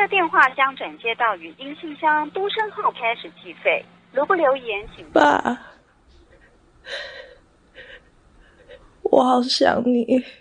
的电话将转接到语音信箱，嘟声后开始计费。如不留言，请爸，我好想你。